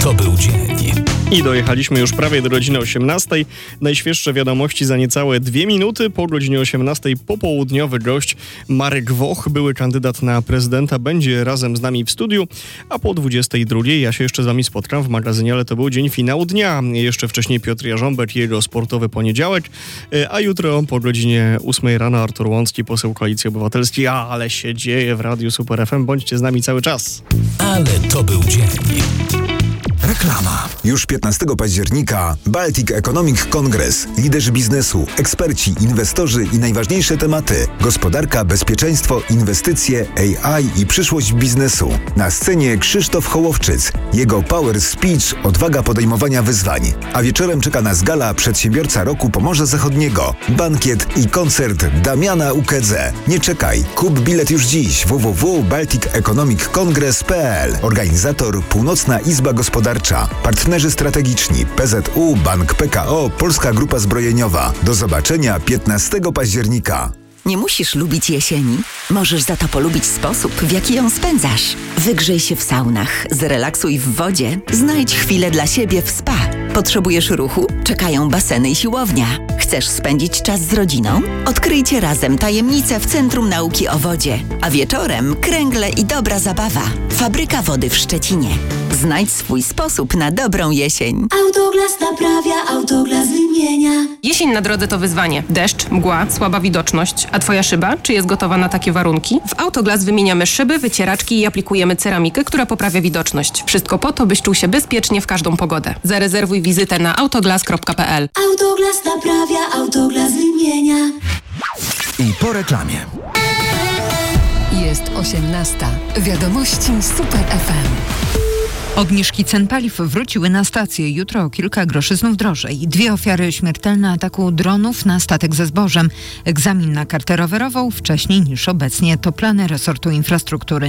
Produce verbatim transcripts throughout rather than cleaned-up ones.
to był dzień. I dojechaliśmy już prawie do godziny osiemnastej. Najświeższe wiadomości za niecałe dwie minuty. Po godzinie osiemnastej popołudniowy gość Marek Woch, były kandydat na prezydenta, będzie razem z nami w studiu, a po dwudziestej drugiej ja się jeszcze z wami spotkam w magazynie, ale to był dzień finału dnia. Jeszcze wcześniej Piotr Jarząbek i jego sportowy poniedziałek, a jutro po godzinie ósmej rano Artur Łącki, poseł Koalicji Obywatelskiej. Ale się dzieje w Radiu Super F M. Bądźcie z nami cały czas. Ale to był dzień. Reklama. Już piętnastego października Baltic Economic Congress. Liderzy biznesu, eksperci, inwestorzy i najważniejsze tematy. Gospodarka, bezpieczeństwo, inwestycje, A I i przyszłość biznesu. Na scenie Krzysztof Hołowczyc. Jego power speech, odwaga podejmowania wyzwań. A wieczorem czeka nas gala Przedsiębiorca Roku Pomorza Zachodniego. Bankiet i koncert Damiana Ukedze. Nie czekaj. Kup bilet już dziś. w w w kropka baltic economic congress kropka p l. Organizator Północna Izba Gospodarcza. Partnerzy strategiczni P Z U, Bank P K O, Polska Grupa Zbrojeniowa. Do zobaczenia piętnastego października. Nie musisz lubić jesieni. Możesz za to polubić sposób, w jaki ją spędzasz. Wygrzej się w saunach, zrelaksuj w wodzie, znajdź chwilę dla siebie w spa. Potrzebujesz ruchu? Czekają baseny i siłownia. Chcesz spędzić czas z rodziną? Odkryjcie razem tajemnice w Centrum Nauki o Wodzie. A wieczorem kręgle i dobra zabawa. Fabryka Wody w Szczecinie. Znajdź swój sposób na dobrą jesień. Autoglas naprawia, Autoglas wymienia. Jesień na drodze to wyzwanie. Deszcz, mgła, słaba widoczność. A twoja szyba? Czy jest gotowa na takie warunki? W Autoglas wymieniamy szyby, wycieraczki i aplikujemy ceramikę, która poprawia widoczność. Wszystko po to, byś czuł się bezpiecznie w każdą pogodę. Zarezerwuj wizytę na autoglas kropka p l. Autoglas naprawia, Autoglas wymienia. I po reklamie. Jest osiemnasta. Wiadomości Super F M. Obniżki cen paliw wróciły na stację. Jutro o kilka groszy znów drożej. Dwie ofiary śmiertelne ataku dronów na statek ze zbożem. Egzamin na kartę rowerową wcześniej niż obecnie. To plany resortu infrastruktury.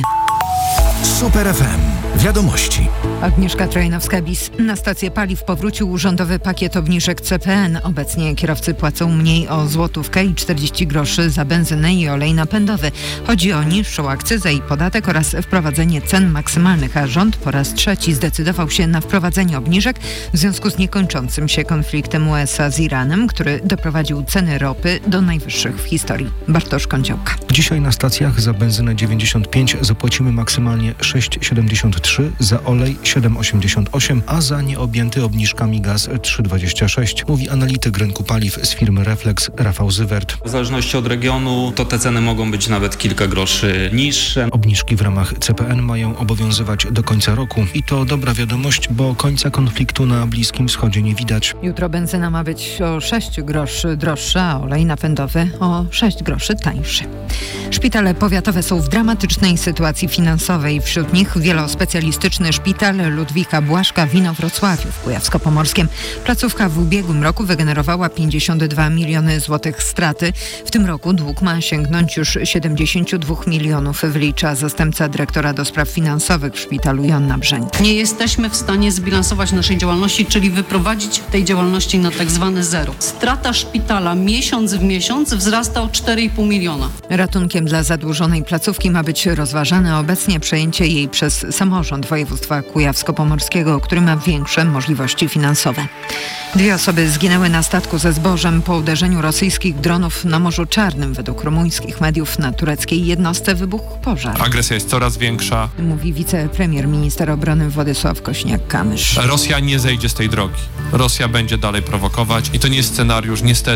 Super F M. Wiadomości. Agnieszka Trojnowska-Bis. Na stację paliw powrócił rządowy pakiet obniżek C P N. Obecnie kierowcy płacą mniej o złotówkę i czterdzieści groszy za benzynę i olej napędowy. Chodzi o niższą akcyzę i podatek oraz wprowadzenie cen maksymalnych, a rząd po raz trzeci zdecydował się na wprowadzenie obniżek w związku z niekończącym się konfliktem U S A z Iranem, który doprowadził ceny ropy do najwyższych w historii. Bartosz Kądziołka. Dzisiaj na stacjach za benzynę dziewięćdziesiąt pięć zapłacimy maksymalnie sześć siedemdziesiąt trzy, za olej siedem osiemdziesiąt osiem, a za nieobjęty obniżkami gaz trzy dwadzieścia sześć, mówi analityk rynku paliw z firmy Reflex Rafał Zywert. W zależności od regionu to te ceny mogą być nawet kilka groszy niższe. Obniżki w ramach C P N mają obowiązywać do końca roku i to dobra wiadomość, bo końca konfliktu na Bliskim Wschodzie nie widać. Jutro benzyna ma być o sześć groszy droższa, a olej napędowy o sześć groszy tańszy. Szpitale powiatowe są w dramatycznej sytuacji finansowej. Wśród nich wielospecjalistyczny szpital Ludwika Błaszka w Inowrocławiu w Kujawsko-Pomorskiem. Placówka w ubiegłym roku wygenerowała pięćdziesiąt dwa miliony złotych straty. W tym roku dług ma sięgnąć już siedemdziesiąt dwa milionów, wylicza zastępca dyrektora do spraw finansowych w szpitalu Joanna Brzeń. Nie jesteśmy w stanie zbilansować naszej działalności, czyli wyprowadzić tej działalności na tak zwane zero. Strata szpitala miesiąc w miesiąc wzrasta o cztery i pół miliona. Ratunkiem dla zadłużonej placówki ma być rozważane obecnie przejęcie jej przez samorząd województwa kujawsko-pomorskiego, który ma większe możliwości finansowe. Dwie osoby zginęły na statku ze zbożem po uderzeniu rosyjskich dronów na Morzu Czarnym. Według rumuńskich mediów na tureckiej jednostce wybuchł pożar. Agresja jest coraz większa. Mówi wicepremier, minister obrony Władysław Kośniak-Kamysz. Rosja nie zejdzie z tej drogi. Rosja będzie dalej prowokować i to nie jest scenariusz niestety